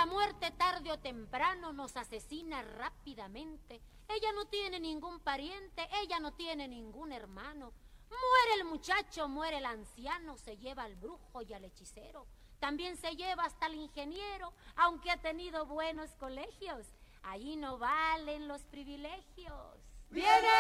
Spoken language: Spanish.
la muerte tarde o temprano nos asesina rápidamente. Ella no tiene ningún pariente, ella no tiene ningún hermano. Muere el muchacho, muere el anciano, se lleva al brujo y al hechicero. También se lleva hasta el ingeniero, aunque ha tenido buenos colegios. Ahí no valen los privilegios. ¡Viene!